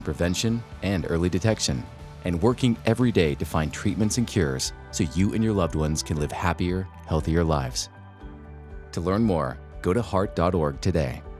prevention, and early detection, and working every day to find treatments and cures so you and your loved ones can live happier, healthier lives. To learn more, go to heart.org today.